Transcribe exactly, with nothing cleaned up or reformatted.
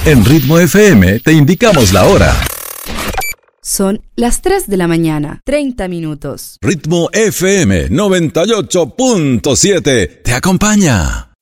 En Ritmo F M te indicamos la hora. Son las tres de la mañana, treinta minutos. Ritmo F M noventa y ocho punto siete te acompaña.